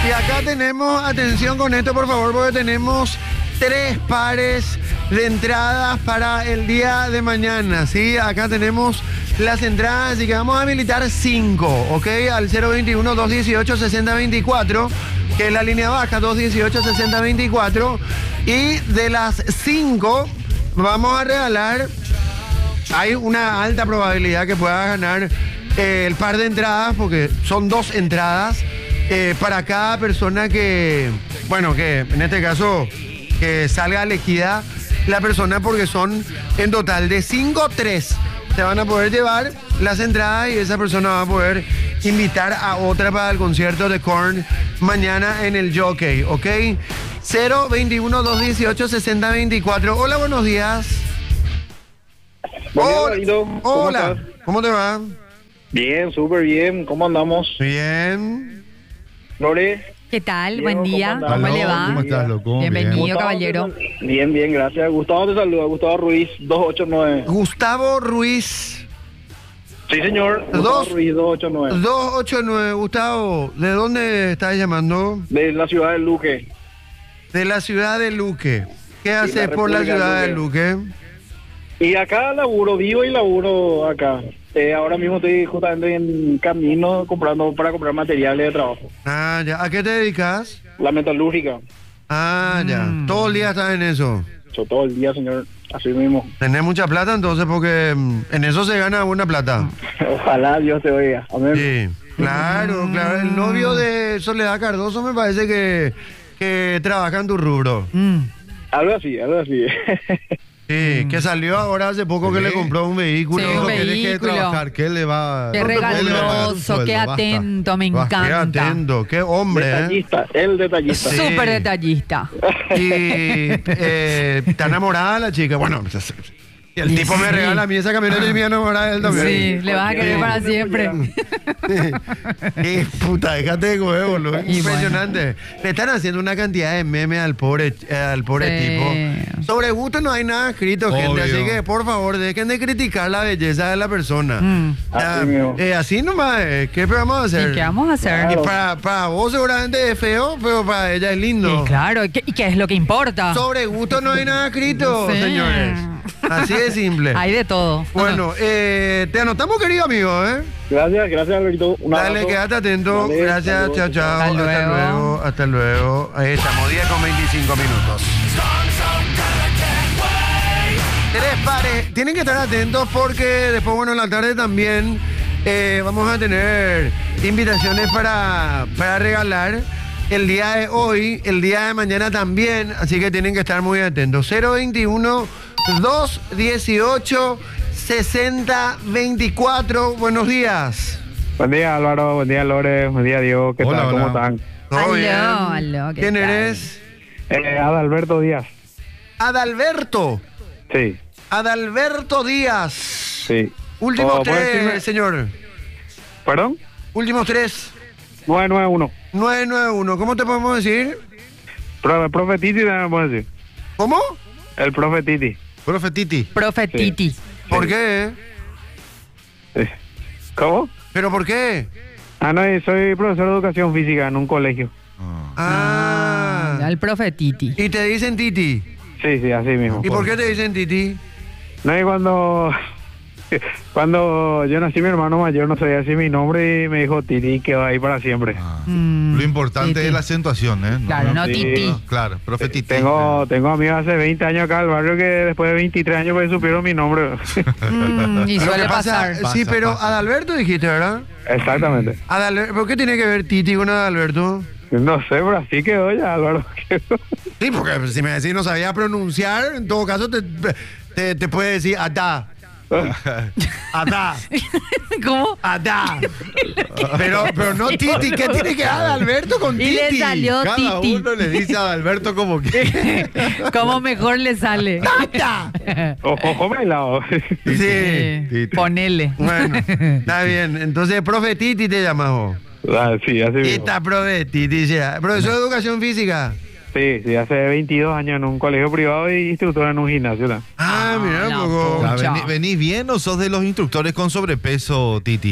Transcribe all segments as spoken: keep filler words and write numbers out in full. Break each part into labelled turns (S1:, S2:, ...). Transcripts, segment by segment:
S1: Y acá tenemos, atención con esto por favor, porque tenemos tres pares de entradas para el día de mañana, ¿sí? Acá tenemos las entradas y que vamos a habilitar cinco, ¿ok? Al cero veintiuno, dos dieciocho, sesenta veinticuatro, que es la línea baja, dos dieciocho, sesenta veinticuatro. Y de las cinco vamos a regalar, hay una alta probabilidad que pueda ganar eh, el par de entradas, porque son dos entradas eh, para cada persona que, bueno, que en este caso que salga elegida la persona, porque son en total de cinco, tres. Se van a poder llevar las entradas y esa persona va a poder invitar a otra para el concierto de Korn mañana en el Jockey, ¿ok? cero veintiuno, dos dieciocho, sesenta veinticuatro. Hola, buenos días.
S2: Buen día,
S1: Hola,
S2: Davidito. ¿Cómo
S1: hola.
S2: estás?
S1: ¿Cómo te va?
S2: Bien, súper bien. ¿Cómo andamos?
S1: Bien.
S2: Lore.
S3: ¿Qué tal?
S2: Diego,
S3: Buen día.
S2: ¿cómo
S3: ¿Cómo,
S2: andás?
S3: le va?
S4: ¿Cómo estás, loco?
S3: Bienvenido,
S2: Gustavo
S3: caballero.
S2: te sal- Bien, bien, gracias. Gustavo te saluda. Gustavo Ruiz, dos ocho nueve.
S1: Gustavo Ruiz,
S2: Sí, señor.
S1: Dos.
S2: Gustavo Ruiz, dos ocho nueve.
S1: dos ocho nueve. Gustavo, ¿de dónde estás llamando?
S2: De la ciudad de Luque.
S1: De la ciudad de Luque. ¿Qué haces
S2: la
S1: por la
S2: República
S1: ciudad de
S2: de
S1: Luque?
S2: Y acá laburo, vivo y laburo acá. Eh, ahora mismo estoy justamente en camino comprando para comprar materiales de trabajo.
S1: Ah, ya. ¿A qué te dedicas?
S2: La metalúrgica.
S1: Ah, ya. Todo el día estás en eso.
S2: Yo todo el día, señor. Así mismo.
S1: Tenés mucha plata entonces, porque mm, en eso se gana buena plata.
S2: Ojalá Dios te oiga. Amén.
S1: Sí. Claro, claro. El novio de Soledad Cardoso me parece que, que trabaja en tu rubro.
S3: Mm.
S2: Algo así, algo así.
S1: Sí, que salió ahora hace poco que
S4: Sí.
S1: le compró un vehículo.
S3: Sí, un
S4: Que deje de
S3: vehículo.
S4: trabajar, que él le va...
S3: Qué
S4: él le va a pagar un
S3: regaloso,
S4: sueldo,
S3: qué
S4: basta.
S3: atento, me
S4: Basta.
S1: Qué
S3: encanta.
S1: atento, qué hombre, ¿eh?
S2: Detallista, el detallista.
S1: Sí.
S3: Súper detallista.
S1: Y eh, está enamorada la chica. Bueno, y el tipo me
S3: Sí.
S1: regala a mí esa camioneta y me voy a enamorar de él también.
S3: Sí, le vas a querer
S1: Sí.
S3: para siempre.
S1: Qué puta, déjate de coger, boludo.
S3: Y
S1: Impresionante. Le están haciendo una cantidad de memes al pobre, eh, al pobre
S3: Sí.
S1: tipo. Sobre gusto no hay nada escrito, gente.
S4: Obvio.
S1: Así que, por favor, dejen de criticar la belleza de la persona.
S3: Mm.
S1: Ah,
S2: Así mismo.
S1: eh, así nomás, eh, ¿qué vamos a hacer?
S3: ¿Y qué vamos a hacer?
S1: Y para, para vos seguramente es feo, pero para ella es lindo.
S3: Y claro, ¿y qué, y qué es lo que importa?
S1: Sobre gusto no hay nada escrito,
S3: Sí.
S1: señores. Así de simple.
S3: Hay de todo.
S1: Bueno, eh, te anotamos, querido amigo, ¿eh?
S2: Gracias, gracias, Alberto. Un
S1: Dale,
S2: abrazo.
S1: quédate atento.
S2: Dale,
S1: Gracias,
S2: saludos.
S1: chao, chao.
S3: Hasta
S1: Hasta
S3: luego.
S1: luego, hasta luego. Ahí estamos, diez con veinticinco minutos. Tres pares. Tienen que estar atentos porque después, bueno, en la tarde también eh, vamos a tener invitaciones para, para regalar el día de hoy, el día de mañana también. Así que tienen que estar muy atentos. cero veintiuno, dos dieciocho, sesenta veinticuatro. Buenos días.
S2: Buen día, Álvaro. Buen día, Lore. Buen día, Diego. ¿Qué
S4: Hola,
S2: tal? ¿Cómo
S4: hola.
S2: están?
S1: ¿Todo
S3: Aló,
S1: bien?
S3: aló, ¿qué
S1: ¿Quién
S3: tal?
S1: eres?
S2: Eh, Adalberto Díaz.
S1: Adalberto.
S2: Sí,
S1: Adalberto Díaz.
S2: sí.
S1: Últimos
S2: Oh, ¿puedes
S1: tres,
S2: decirme?
S1: señor.
S2: ¿Perdón?
S1: Últimos tres.
S2: nueve nueve uno.
S1: nueve nueve uno. ¿Cómo te podemos decir?
S2: Pro, profe Titi, también puedo decir.
S1: ¿Cómo?
S2: El profe Titi.
S4: Profe Titi.
S3: Profe
S2: Sí.
S3: Titi.
S1: ¿Por qué?
S2: Sí. ¿Cómo?
S1: ¿Pero por qué?
S2: Ah, no, soy profesor de educación física en un colegio.
S1: Ah.
S3: Ah, el profe Titi.
S1: Y te dicen Titi.
S2: Sí, sí, así mismo.
S1: ¿Y por qué te dicen Titi?
S2: No, y cuando... Cuando yo nací, mi hermano mayor no sabía decir mi nombre y me dijo Titi, que va ahí para siempre.
S4: Ah.
S3: Mm,
S4: Lo importante
S3: Titi.
S4: es la acentuación, ¿eh?
S3: Claro, no
S2: Sí.
S3: Titi.
S4: Claro, profe Titi.
S2: Tengo, tengo amigos hace veinte años acá del barrio que después de veintitrés años pues supieron mi nombre.
S3: Mm, y
S1: Lo
S3: suele
S1: que pasa-
S3: pasar.
S1: Sí,
S4: Pasa,
S1: pero
S4: pasa.
S1: Adalberto dijiste, ¿verdad?
S2: Exactamente.
S1: Adalber- ¿Por qué tiene que ver Titi con Adalberto?
S2: No sé, pero así quedó ya, Álvaro.
S1: Sí, porque si me decís no sabía pronunciar, en todo caso te, te, te puede decir Adá. Adá.
S3: ¿Cómo?
S1: Adá. Pero, pero no Titi. ¿Qué tiene que dar Adalberto con
S3: Y
S1: Titi?
S3: le salió
S4: Cada
S3: Titi.
S4: uno le dice a Alberto como que...
S3: ¿Cómo mejor le sale?
S1: Tata.
S2: Ojo, ojo, bailado.
S1: Sí.
S3: Eh,
S4: Titi.
S3: Ponele.
S1: Bueno, está bien. Entonces, profe Titi te llamas vos.
S2: Ah, sí, así mismo.
S1: Esta profe Titi, ya. Profesor de educación física.
S2: Sí, sí, hace veintidós años en un colegio privado y instructor en un gimnasio. ¿no?
S1: Ah, mira un
S3: no,
S1: poco.
S4: Ya,
S3: Pucha.
S4: vení- ¿Venís bien o sos de los instructores con sobrepeso, Titi?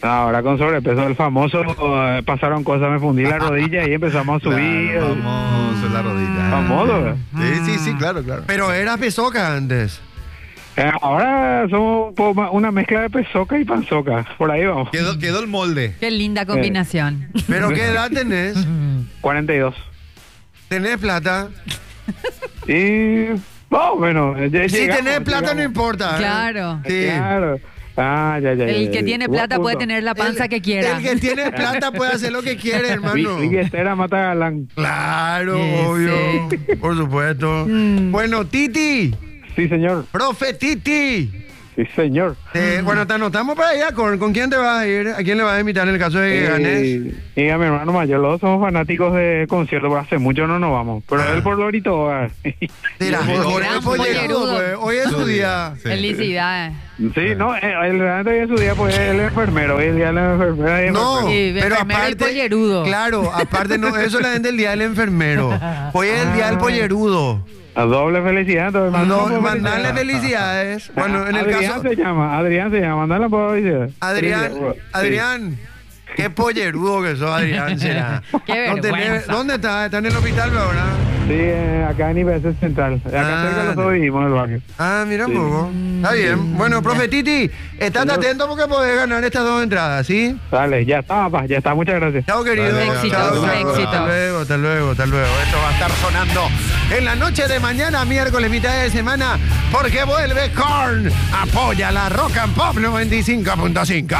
S2: Ahora con sobrepeso el famoso, eh, pasaron cosas, me fundí la rodilla y empezamos a subir.
S4: Claro, famoso en la rodilla.
S2: Famoso, ¿eh?
S4: Sí, sí, sí, claro, claro.
S1: Pero era pesoca antes.
S2: Eh, ahora somos un poco más- una mezcla de pesoca y panzoca. Por ahí vamos.
S4: Quedó, quedó el molde.
S3: Qué linda combinación.
S1: ¿Pero qué edad tenés?
S2: cuarenta y dos.
S1: ¿Tenés plata?
S2: Y... Oh, bueno. ya
S1: Si
S2: llegamos,
S1: tenés plata no
S2: llegamos.
S1: importa. ¿eh?
S3: Claro.
S1: Sí.
S2: Claro. Ah, ya, ya, ya,
S3: El
S2: ya,
S3: que
S2: ya.
S3: tiene
S2: Buen
S3: plata puede
S2: punto.
S3: tener la panza
S1: El-
S3: que quiera.
S1: El que tiene plata puede hacer lo que quiere, hermano.
S2: Vi- Billetera mata galán.
S1: Claro,
S3: Ese.
S1: obvio. Por supuesto.
S3: Mm.
S1: Bueno, Titi.
S2: Sí, señor.
S1: Profe Titi.
S2: Sí, señor.
S1: Eh, bueno, te anotamos para ir a Korn. ¿Con quién te vas a ir? ¿A quién le vas a invitar en el caso de que ganes?
S2: Y, y a mi hermano mayor, los dos somos fanáticos de conciertos, pero hace mucho no nos vamos. Pero
S1: Ah.
S2: él por Lorito va.
S1: Tira,
S4: Muy
S1: por
S4: bueno,
S1: el
S4: muy
S1: pollerudo,
S3: pollerudo.
S1: pues. Hoy es su día.
S4: Sí.
S3: Felicidades.
S2: Sí, no, eh, el realmente hoy es su día, pues él es enfermero, hoy es el día de la enfermera. y
S1: No,
S3: Sí,
S2: enfermero.
S1: pero
S3: enfermero y
S1: aparte,
S3: pollerudo.
S1: claro, aparte no, eso es la gente del día del enfermero. Hoy es el día del pollerudo.
S2: A doble felicidad, entonces,
S1: No,
S2: mandamos
S1: mandarle
S2: felicidades.
S1: felicidades. Bueno, en el
S2: Adrián
S1: caso,
S2: se llama, Adrián se llama, mandale por felicidades.
S1: Adrián,
S2: Sí.
S1: Adrián, qué pollerudo que sos, Adrián, será.
S3: Qué
S1: No tenés-
S3: vergüenza.
S1: ¿Dónde está? ¿Está en el hospital ahora?
S2: Sí, eh, acá en I B S Central. Acá
S1: Ah,
S2: cerca de los
S1: no.
S2: dos vivimos en el barrio.
S1: Ah, mira un
S2: Sí.
S1: poco. Está bien. Bueno, profe Titi, estate
S2: Señor.
S1: atento porque podés ganar estas dos entradas, ¿sí?
S2: Dale, ya está, papá, ya está, muchas gracias.
S1: Chao, querido.
S4: Dale,
S3: Éxito,
S1: Chao, chao.
S3: éxito.
S1: Hasta luego, hasta luego, hasta luego. Esto va a estar sonando en la noche de mañana, miércoles, mitad de semana, porque vuelve Korn. Apoya la Rock and Pop noventa y cinco punto cinco.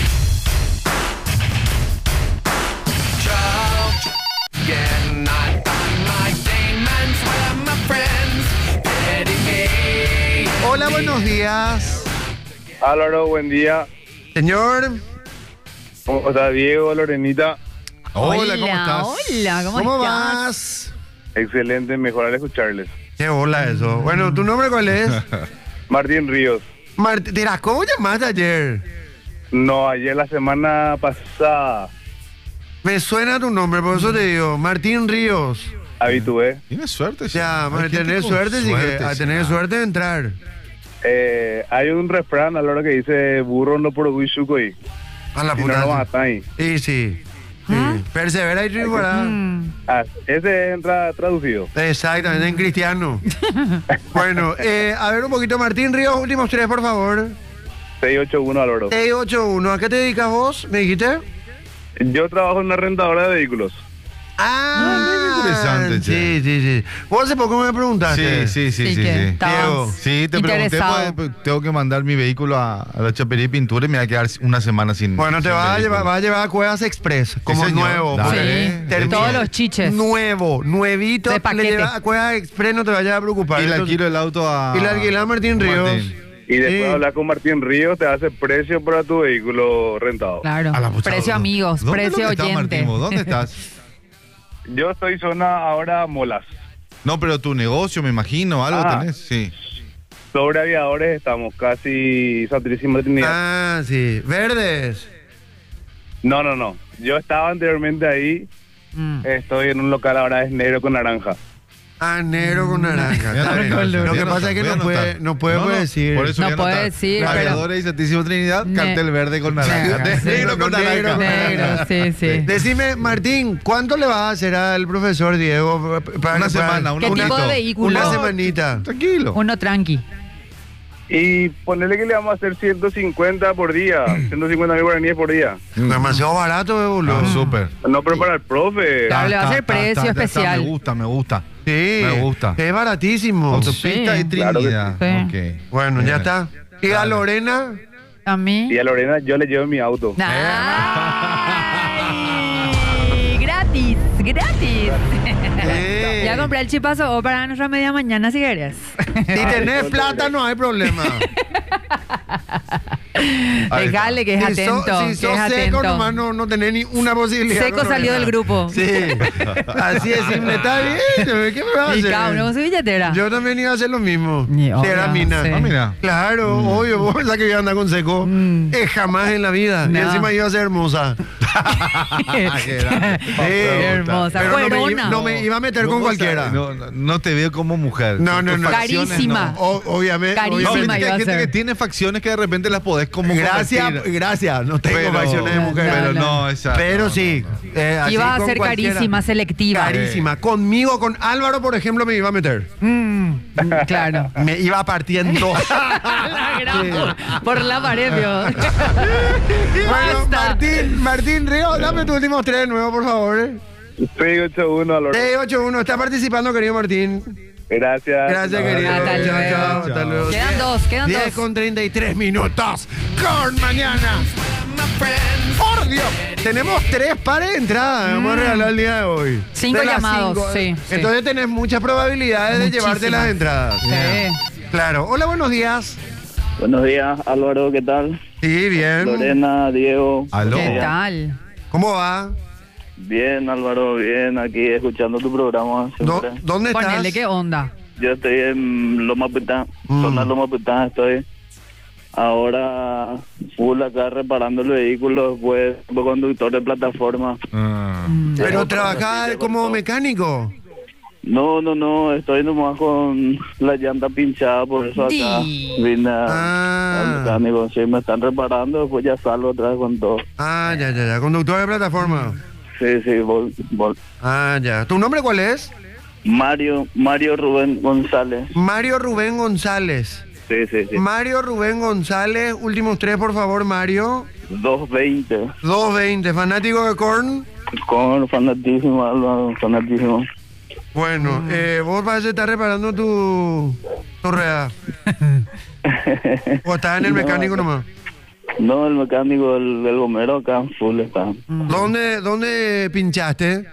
S1: Hola, buenos días.
S2: Álvaro, buen día.
S1: Señor,
S2: ¿Cómo está Diego, Lorenita?
S4: Hola, ¿cómo estás?
S3: Hola, ¿cómo,
S1: ¿cómo
S3: estás?
S1: vas?
S2: Excelente, mejor al escucharles.
S1: Qué hola eso. Bueno, ¿tu nombre cuál es?
S2: Martín Ríos.
S1: Martín, dirás, ¿cómo llamaste ayer?
S2: No, ayer la semana pasada
S1: Me suena tu nombre, por eso te digo. Martín Ríos.
S2: habitué.
S4: Tienes suerte, sí.
S1: Ya,
S4: Ay,
S1: para
S4: qué
S1: tener
S4: tipo
S1: suerte, sí que a
S4: sí.
S1: tener suerte de entrar.
S2: Eh, hay un refrán a la hora que dice burro no por y
S1: A la
S2: si no, no
S1: puta.
S2: matan ahí.
S1: Sí, sí. sí. Persevera y triunfará.
S3: Mm.
S2: Ah, ese entra traducido.
S1: Exactamente, en cristiano. Bueno, eh, a ver un poquito, Martín Ríos, últimos tres, por favor.
S2: seiscientos ochenta y uno al oro.
S1: seis ocho uno, ¿a qué te dedicas vos? ¿Me dijiste?
S2: Yo trabajo en una rentadora de vehículos.
S1: Ah,
S4: qué interesante,
S1: sí,
S4: che.
S1: sí, sí. Vos hace poco me preguntaste.
S4: Sí, sí, sí,
S3: Sí,
S4: sí.
S3: que
S4: sí.
S3: estabas
S1: Diego,
S4: Sí, te pregunté,
S3: interesado.
S4: pues, pues, tengo que mandar mi vehículo a, a la chapería y pintura y me va a quedar una semana sin.
S1: Bueno, te
S4: sin
S1: vas a,
S4: vehículo.
S1: llevar, vas a llevar a Cuevas Express, como
S4: señor.
S1: nuevo.
S4: Dale.
S1: porque
S3: Sí,
S1: termina-
S3: todos los chiches.
S1: Nuevo, nuevito.
S3: De
S1: Le
S3: paquete.
S1: llevas a Cuevas Express, no te vayas a preocupar.
S4: Y le
S1: Entonces-
S4: alquilo el auto a.
S1: Y le alquilás a Martín Ríos.
S4: Martín.
S2: Y después
S1: Sí.
S2: hablar con Martín Ríos, te hace precio para tu vehículo rentado.
S3: Claro.
S4: A la pucha,
S3: Precio
S4: ¿dónde-
S3: amigos,
S4: ¿dónde
S3: precio
S4: es lo que estás,
S3: oyente.
S4: Martín? ¿Vos ¿Dónde estás?
S2: Yo estoy zona ahora Molas.
S4: No, pero tu negocio, me imagino, algo
S2: Ah.
S4: tenés, sí.
S2: Sobre aviadores estamos casi Santísima Trinidad.
S1: Ah, sí. Verdes.
S2: No, no, no. Yo estaba anteriormente ahí.
S3: Mm.
S2: Estoy en un local ahora, es negro con naranja.
S1: Ah, negro con naranja.
S4: Voy a
S1: Está bien.
S4: anotar,
S1: Lo
S4: voy
S1: que
S4: a
S1: pasa es que
S4: anotar,
S1: no
S4: voy a
S1: puede,
S4: anotar.
S1: no puede pues, decir.
S4: Por eso
S3: No
S4: voy a
S3: puede
S4: anotar.
S3: decir, pero-
S4: Aviadores y Santísima Trinidad,
S3: Ne-
S4: cartel verde con naranja.
S3: Negro.
S4: Negro con
S1: No, negro.
S4: naranja.
S3: Negro, sí, sí.
S1: Decime, Martín, ¿cuánto le vas a hacer al profesor Diego? Para,
S4: Una
S1: para-
S4: semana,
S3: ¿Qué
S4: un
S3: tipo
S4: poquito.
S3: de vehículo?
S1: Una semanita.
S4: Tranquilo.
S3: Uno tranqui.
S2: Y ponerle que le vamos a hacer ciento cincuenta por día. ciento cincuenta mil guaraníes por día.
S1: Demasiado barato, eh, boludo.
S4: Ah, súper.
S2: No, pero para el profe.
S3: Claro, le va a hacer
S4: Está, está,
S3: precio
S4: está, está,
S3: especial.
S4: Me gusta, me gusta.
S1: Sí.
S4: Me gusta.
S1: Es baratísimo.
S4: Autopista
S3: Sí.
S4: y Trinidad.
S3: Claro que
S4: Ok.
S1: Bueno, ya
S4: Bien.
S1: está. ¿Y a Lorena?
S3: A mí.
S2: Y a Lorena yo le llevo mi auto.
S3: Ay, gratis, gratis.
S1: Sí.
S3: Ya compré el chipazo o para nuestra media mañana si querés.
S1: Si tenés plata no hay problema.
S4: Ahí está.
S3: Dejale que es
S1: Si sos-
S3: atento.
S1: si
S3: que
S1: sos
S3: es
S1: seco
S3: atento.
S1: nomás no, no tenés ni una posibilidad.
S3: Seco
S1: con
S3: salió
S1: Lorena.
S3: del grupo.
S1: Sí. Así es simple. Está bien. ¿Qué me vas a
S3: Y
S1: hacer?
S3: cada uno con su billetera.
S1: Yo también iba a hacer lo mismo.
S3: Ni
S1: Si
S3: obvio,
S1: era mina.
S3: sí.
S4: Ah, mira.
S1: Claro, obvio. Vos pensás que iba a andar con seco.
S3: Mm.
S1: Es jamás en la vida. Y
S3: No.
S1: encima iba a ser hermosa.
S4: Qué grande.
S1: Sí,
S3: hermosa.
S1: pero no me,
S3: Cuerona.
S1: iba- no me iba a meter con
S4: No,
S1: cualquiera.
S4: No, no, no te veo como mujer.
S1: No, no,
S4: Tus
S1: no.
S4: facciones,
S3: Carísima.
S4: no.
S1: O- obviamente.
S3: Carísima.
S4: No,
S1: obviamente.
S4: viste que hay
S3: iba a
S4: gente
S3: ser.
S4: que tiene facciones que de repente las podés como
S1: Gracias,
S4: convertir.
S1: gracias. No tengo
S4: Pero-
S1: facciones de mujer.
S4: Pero
S3: No,
S4: no,
S3: no.
S4: esa.
S1: Pero
S4: no,
S1: sí.
S4: no, no.
S1: eh, así
S3: Iba a
S1: con
S3: ser
S1: cualquiera.
S3: carísima, selectiva.
S1: Carísima. Conmigo, con Álvaro, por ejemplo, me iba a meter.
S3: Mm, claro.
S1: Me iba partiendo.
S3: La gran- Por la pared, Dios.
S1: Bueno,
S3: Basta.
S1: Martín, Martín Río, dame tus últimos tres de nuevo, por favor.
S2: seis ocho uno, Alor.
S1: seis ocho uno, está participando, querido Martín.
S2: Gracias.
S1: Gracias, querido.
S3: Hasta
S1: Chao,
S3: luego.
S1: chao, hasta luego.
S3: Quedan dos, quedan
S1: diez
S3: dos.
S1: con treinta y tres minutos. Con mañana. Por Dios. Tenemos tres pares de entradas. Vamos a regalar el día de hoy.
S3: Cinco
S1: De las
S3: llamados,
S1: cinco.
S3: sí, sí.
S1: Entonces tenés muchas probabilidades de
S3: Muchísimas.
S1: llevarte las entradas.
S3: Sí.
S1: Claro. Hola, buenos días.
S2: Buenos días, Álvaro, ¿qué tal?
S1: Sí, bien.
S2: Lorena, Diego.
S4: Aló.
S3: ¿Qué tal?
S1: ¿Cómo va?
S2: Bien, Álvaro, bien, aquí escuchando tu programa.
S1: ¿Dó-
S2: siempre.
S1: ¿Dónde estás?
S3: Ponele, ¿qué onda?
S2: Yo estoy en Loma Pután,
S1: Mm.
S2: zona Loma Pután estoy. Ahora full acá reparando el vehículo, después como conductor de plataforma.
S4: Ah.
S3: Mm.
S1: ¿Pero
S2: Sí,
S1: trabajás
S2: sí,
S1: como
S2: sí.
S1: mecánico?
S2: No, no, no, estoy nomás con la llanta pinchada, por eso acá
S3: Di.
S2: vine a-
S1: Ah.
S2: al mecánico. Sí, me están reparando, después ya salgo otra vez con todo.
S1: Ah, ya, ya, ya. Conductor de plataforma.
S2: Sí, sí, vol, vol.
S1: Ah, ya. ¿Tu nombre cuál es?
S2: Mario, Mario Rubén González.
S1: Mario Rubén González.
S2: Sí, sí, sí.
S1: Mario Rubén González, últimos tres, por favor, Mario.
S2: dos veinte.
S1: dos veinte, fanático de Korn.
S2: Con fanatísimo, Álvaro, fanatísimo.
S1: Bueno, eh, vos vas a estar reparando tu, tu rueda. ¿O estás en el
S2: No,
S1: mecánico nomás?
S2: No, el mecánico, el, el gomero acá full está.
S1: ¿Dónde, ¿Dónde pinchaste?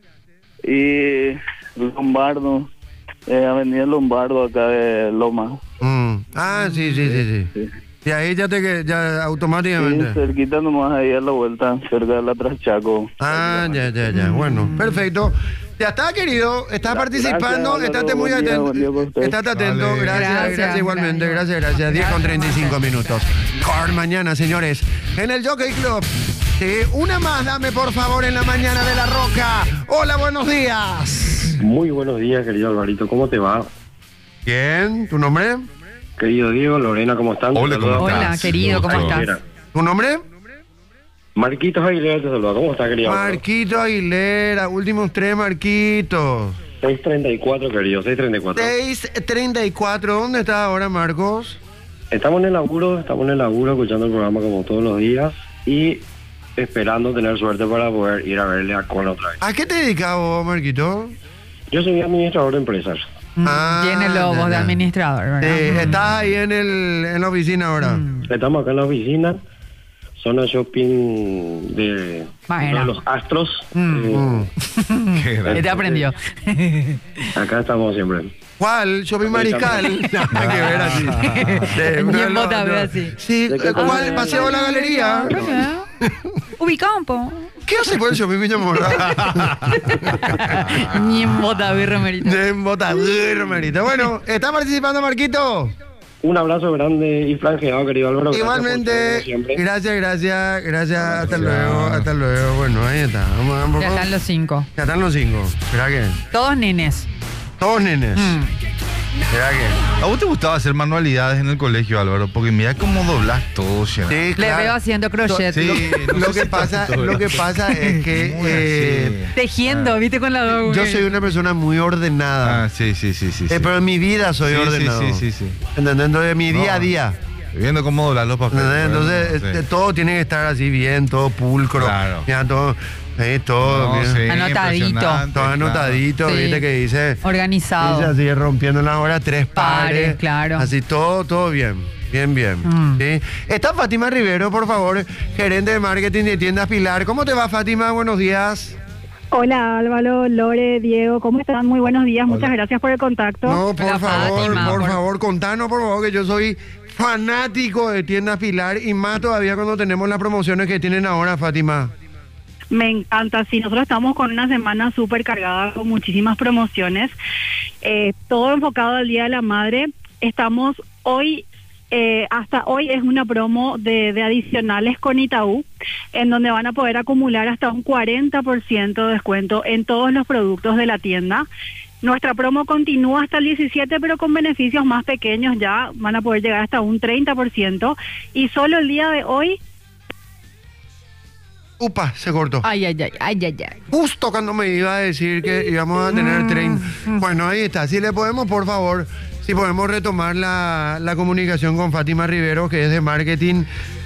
S2: Y Lombardo, eh, Avenida Lombardo acá de Loma.
S1: Mm. Ah, sí, sí, sí, sí.
S2: Sí,
S1: Y ahí ya te que ya
S2: sí,
S1: automáticamente.
S2: cerquita nomás ahí a la vuelta, cerca de la Traschaco.
S1: Ah, ya, ya, ya. Bueno, perfecto. Ya está, querido. Estás
S2: Gra-
S1: participando.
S2: gracias,
S1: Estate
S2: Álvaro.
S1: muy
S2: Buen día,
S1: atento.
S2: buen día para usted.
S1: Estate atento.
S4: Vale.
S1: Gracias, gracias,
S3: Gracias,
S1: igualmente.
S3: gracias.
S1: Gracias, gracias. diez con treinta y cinco minutos. Corn mañana, señores. En el Jockey Club. Sí, una más, dame por favor en la mañana de La Roca. Hola, buenos días.
S5: Muy buenos días, querido Alvarito. ¿Cómo te va?
S1: Bien, ¿tu nombre?
S5: Querido Diego, Lorena, ¿cómo están?
S4: Hola,
S5: Te
S4: ¿cómo
S5: saluda.
S3: Hola,
S4: estás?
S3: querido, ¿cómo
S4: Gusto.
S3: estás?
S1: ¿Tu nombre?
S5: Marquitos Aguilera te saluda. ¿Cómo está, querido?
S1: Marquito Aguilera, últimos tres Marquitos.
S5: seis treinta y cuatro, querido, seis treinta y cuatro.
S1: seis treinta y cuatro, ¿dónde está ahora, Marcos?
S5: Estamos en el laburo, estamos en el laburo escuchando el programa como todos los días y esperando tener suerte para poder ir a verle a Con otra vez.
S1: ¿A qué te dedicas vos, Marquito?
S5: Yo soy administrador de empresas.
S1: Ah,
S3: Tiene
S1: ya,
S3: lobos de
S1: ya.
S3: administrador,
S1: Sí,
S3: ¿verdad?
S1: estás ahí en, el, en la oficina ahora.
S3: Mm.
S5: Estamos acá en la oficina, zona shopping de,
S3: Bueno.
S5: de los Astros.
S3: Mm.
S5: Eh,
S1: Mm.
S4: Qué grande.
S3: ¿Qué te aprendió?
S5: acá estamos siempre.
S1: ¿Cuál? Shopping Mariscal. Nada que ver así. Sí,
S3: Ni
S1: no,
S3: en
S1: no,
S3: bota,
S1: no.
S3: ve así.
S1: Sí,
S5: ¿De qué
S1: ¿cuál?
S5: color?
S1: Paseo a la galería.
S3: Ubicado un poco.
S1: ¿Qué hace por el Shopping Villa Morada?
S3: Ni en bota, birra, merito.
S1: De botadero, Marita. Bueno, ¿está participando, Marquito?
S5: Un abrazo grande y franjeado, querido Álvaro. Gracias por
S1: Igualmente,
S5: todo, siempre.
S1: gracias, gracias, gracias, hasta luego, hasta luego. Bueno, ahí está. Vamos, vamos,
S3: Ya están los cinco.
S1: Ya están los cinco. Espera que.
S3: Todos nenes.
S1: Todos nenes.
S3: Mm.
S1: Espera que.
S4: ¿A vos te gustaba hacer manualidades en el colegio, Álvaro? Porque mira cómo doblás todo, Shena.
S1: Sí,
S3: Le
S1: claro.
S3: veo haciendo crochet.
S4: Sí, no
S1: Lo
S4: sé
S1: que
S4: si
S1: pasa,
S4: tanto,
S1: lo que pasa es que
S4: ¿Cómo
S1: eh,
S4: así?
S3: Tejiendo, viste con la dos.
S1: yo soy una persona muy ordenada.
S4: Ah, sí, sí, sí, sí.
S1: Eh,
S4: sí.
S1: pero en mi vida soy
S4: Sí, sí,
S1: ordenado.
S4: sí, sí, sí.
S1: ¿Entendés? Entonces, mi día a
S4: No.
S1: día.
S4: Viendo cómo doblar los papeles.
S1: ¿Entendés? Entonces,
S4: bueno, sí.
S1: este, todo tiene que estar así bien, todo pulcro.
S4: Claro.
S1: Ya, todo, eh, todo,
S4: No,
S1: mira,
S4: sí,
S3: Anotadito.
S4: impresionante,
S1: todo
S4: claro.
S1: anotadito,
S3: Sí.
S1: viste que dice.
S3: Organizado.
S1: Dice así, rompiendo las horas, tres pares.
S3: Pares, claro.
S1: Así, todo, todo bien. Bien, bien.
S3: Mm.
S1: ¿Sí? Está Fátima Rivero, por favor, gerente de marketing de Tiendas Pilar. ¿Cómo te va, Fátima? Buenos días.
S6: Hola Álvaro, Lore, Diego, ¿cómo están? Muy buenos días, muchas gracias por el contacto.
S1: No, por
S3: Hola,
S1: favor,
S3: Fátima,
S1: por
S3: por-
S1: favor, contanos, por favor, que yo soy fanático de Tiendas Pilar y más todavía cuando tenemos las promociones que tienen ahora, Fátima.
S6: Me encanta, sí, nosotros estamos con una semana súper cargada con muchísimas promociones, eh, todo enfocado al Día de la Madre. Estamos hoy eh, hasta hoy es una promo de, de adicionales con Itaú, en donde van a poder acumular hasta un cuarenta por ciento de descuento en todos los productos de la tienda. Nuestra promo continúa hasta el diecisiete, pero con beneficios más pequeños ya van a poder llegar hasta un treinta por ciento. Y solo el día de hoy...
S1: Upa, se cortó.
S3: Ay, ay, ay, ay, ay, ay.
S1: Justo cuando me iba a decir que íbamos a tener tren. Bueno, ahí está. Si le podemos, por favor, si podemos retomar la, la comunicación con Fátima Rivero, que es de marketing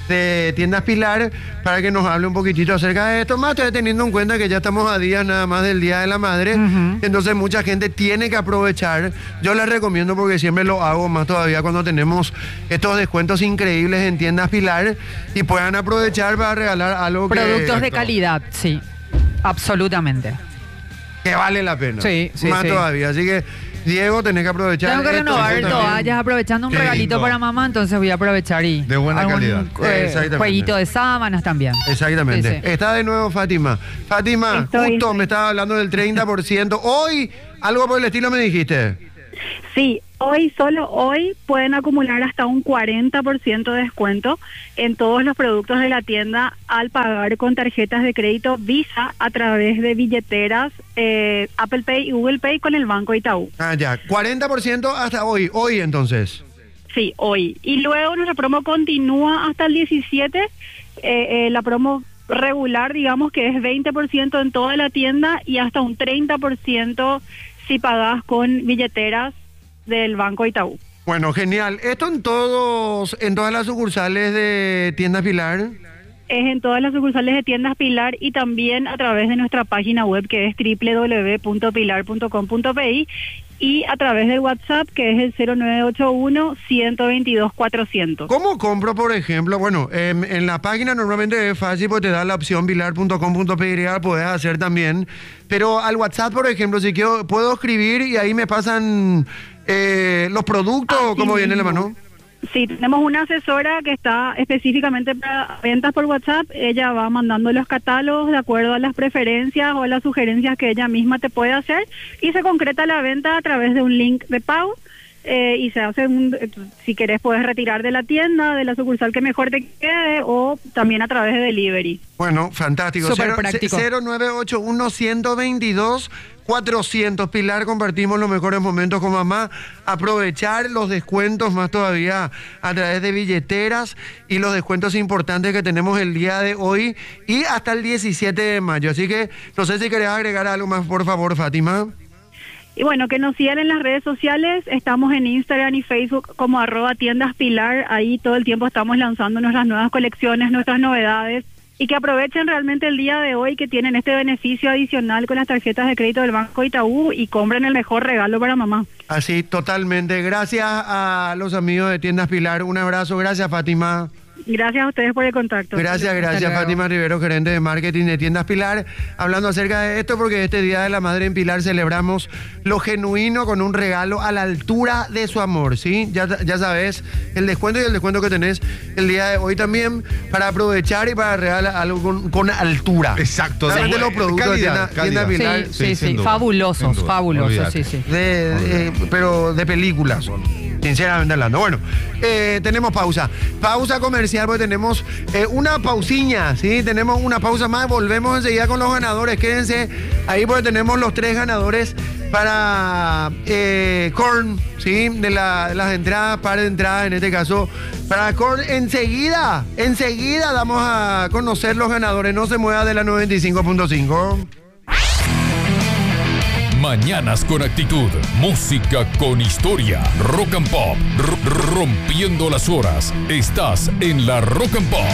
S1: de Tiendas Pilar, para que nos hable un poquitito acerca de esto. Más estoy teniendo en cuenta que ya estamos a días nada más del Día de la Madre, uh-huh. Entonces mucha gente tiene que aprovechar. Yo les recomiendo, porque siempre lo hago más todavía cuando tenemos estos descuentos increíbles en Tiendas Pilar, y puedan aprovechar para regalar algo que...
S3: Productos de calidad, sí, absolutamente.
S1: Que vale la pena.
S3: Sí, sí,
S1: más
S3: sí.
S1: todavía, así que... Diego, tenés que aprovechar.
S3: Tengo que
S1: esto,
S3: renovar
S1: esto
S3: toallas, aprovechando un
S4: Qué
S3: regalito
S4: lindo.
S3: para mamá, entonces voy a aprovechar y...
S4: De buena
S3: algún,
S4: calidad.
S3: eh,
S1: Exactamente.
S3: jueguito de sábanas también.
S1: Exactamente.
S3: Sí, sí.
S1: Está de nuevo Fátima. Fátima,
S6: Estoy,
S1: justo
S6: estoy.
S1: me estaba hablando del treinta por ciento. Hoy, algo por el estilo me dijiste.
S6: Sí, hoy, solo hoy, pueden acumular hasta un cuarenta por ciento de descuento en todos los productos de la tienda al pagar con tarjetas de crédito Visa a través de billeteras eh, Apple Pay y Google Pay con el Banco Itaú.
S1: Ah, ya. cuarenta por ciento hasta hoy. Hoy, entonces.
S6: Sí, hoy. Y luego nuestra promo continúa hasta el diecisiete. Eh, eh, la promo regular, digamos que es veinte por ciento en toda la tienda y hasta un treinta por ciento si pagás con billeteras del Banco Itaú.
S1: Bueno, genial. ¿Esto en todos, en todas las sucursales de Tiendas Pilar?
S6: Es en todas las sucursales de Tiendas Pilar y también a través de nuestra página web, que es doble u doble u doble u punto pilar punto com punto p i, y a través del WhatsApp, que es el cero nueve ocho uno, ciento veintidós, cuatrocientos.
S1: ¿Cómo compro, por ejemplo? Bueno, en, en la página normalmente es fácil porque te da la opción pilar punto com punto p y, puedes hacer también. Pero al WhatsApp, por ejemplo, si quiero, puedo escribir y ahí me pasan eh, los productos,
S6: Así
S1: ¿cómo viene la
S6: mismo.
S1: mano?
S6: Sí, tenemos una asesora que está específicamente para ventas por WhatsApp. Ella va mandando los catálogos de acuerdo a las preferencias o a las sugerencias que ella misma te puede hacer, y se concreta la venta a través de un link de pago. Eh, y se hace un, si querés puedes retirar de la tienda, de la sucursal que mejor te quede, o también a través de delivery.
S1: Bueno, fantástico.
S3: Súper
S1: Cero-
S3: práctico.
S1: cero nueve ocho uno, ciento veintidós, cuatrocientos. Pilar, compartimos los mejores momentos con mamá. Aprovechar los descuentos más todavía a través de billeteras y los descuentos importantes que tenemos el día de hoy y hasta el diecisiete de mayo. Así que no sé si querés agregar algo más, por favor, Fátima.
S6: Y bueno, que nos sigan en las redes sociales. Estamos en Instagram y Facebook como arroba tiendas Pilar. Ahí todo el tiempo estamos lanzando nuestras nuevas colecciones, nuestras novedades. Y que aprovechen realmente el día de hoy, que tienen este beneficio adicional con las tarjetas de crédito del Banco Itaú, y compren el mejor regalo para mamá.
S1: Así, totalmente. Gracias a los amigos de Tiendas Pilar. Un abrazo. Gracias, Fátima.
S6: Gracias a ustedes por el contacto.
S1: Gracias, gracias,
S3: luego.
S1: Fátima Rivero, gerente de marketing de Tiendas Pilar, hablando acerca de esto porque este Día de la Madre en Pilar celebramos lo genuino con un regalo a la altura de su amor, ¿sí? Ya, ya sabes, el descuento y el descuento que tenés el día de hoy también para aprovechar y para regalar algo con, con altura.
S4: Exacto.
S1: Realmente
S4: de-
S1: los productos
S4: calidad,
S1: de Tienda- Tienda
S4: calidad.
S1: Pilar,
S3: Sí, sí,
S4: sin
S3: sí,
S4: duda,
S3: fabulosos,
S4: sin duda.
S3: fabulosos,
S4: Olvídate.
S3: sí, sí.
S1: De, de- pero de películas, sinceramente hablando. Bueno, eh, tenemos pausa. Pausa comercial porque tenemos eh, una pausiña, ¿sí? Tenemos una pausa más, volvemos enseguida con los ganadores. Quédense ahí porque tenemos los tres ganadores para eh, Korn, ¿sí? De, la, de las entradas, par de entradas en este caso. Para Korn, enseguida, enseguida damos a conocer los ganadores. No se mueva de la noventa y cinco punto cinco.
S7: Mañanas con actitud, música con historia, rock and pop, r- rompiendo las horas. Estás en la Rock and Pop.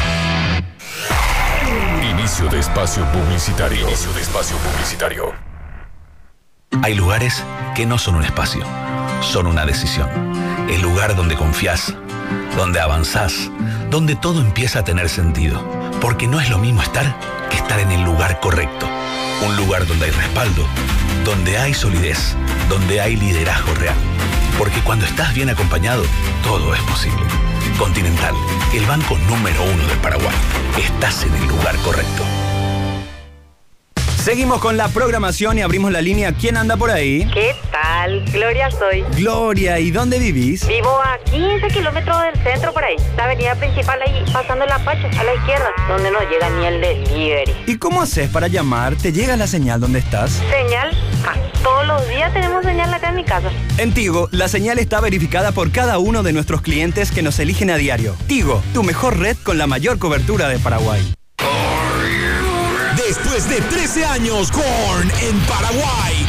S7: Inicio de espacio publicitario. Inicio de espacio publicitario.
S8: Hay lugares que no son un espacio, son una decisión. El lugar donde confías, donde avanzás, donde todo empieza a tener sentido. Porque no es lo mismo estar que estar en el lugar correcto. Un lugar donde hay respaldo, donde hay solidez, donde hay liderazgo real. Porque cuando estás bien acompañado, todo es posible. Continental, el banco número uno del Paraguay. Estás en el lugar correcto.
S9: Seguimos con la programación y abrimos la línea. ¿Quién anda por ahí?
S10: ¿Qué tal?
S9: tal? Gloria soy.
S10: Gloria, ¿y dónde vivís?
S9: Vivo a quince kilómetros del centro por ahí. La avenida principal ahí, pasando la Pacho, a la izquierda, donde no llega ni el delivery.
S10: ¿Y cómo haces para llamar? ¿Te llega la señal donde estás?
S9: ¿Señal? Ah, todos los días tenemos señal acá en mi casa.
S10: En Tigo, la señal está verificada por cada uno de nuestros clientes que nos eligen a diario. Tigo, tu mejor red con la mayor cobertura de Paraguay.
S11: Después de trece años, Korn en Paraguay.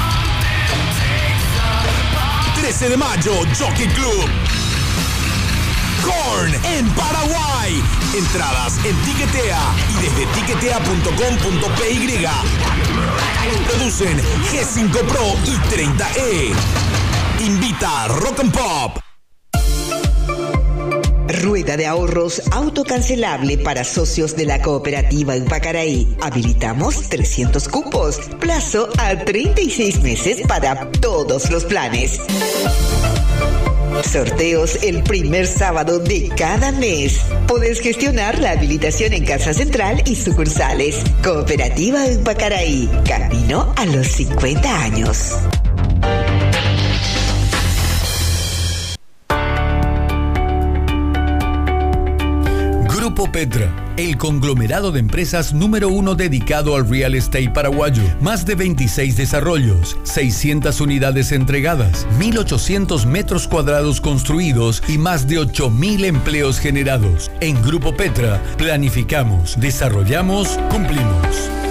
S11: trece de mayo, Jockey Club. Korn en Paraguay. Entradas en Tiquetea y desde tiquetea punto com punto py. Producen G cinco Pro y treinta E. Invita Rock and Pop.
S12: Rueda de ahorros autocancelable para socios de la cooperativa Pacaraí. Habilitamos trescientos cupos. Plazo a treinta y seis meses para todos los planes. Sorteos el primer sábado de cada mes. Podés gestionar la habilitación en Casa Central y sucursales. Cooperativa Pacaraí. Camino a los cincuenta años.
S7: Grupo Petra, el conglomerado de empresas número uno dedicado al real estate paraguayo. Más de veintiséis desarrollos, seiscientas unidades entregadas, mil ochocientos metros cuadrados construidos y más de ocho mil empleos generados. En Grupo Petra, planificamos, desarrollamos, cumplimos.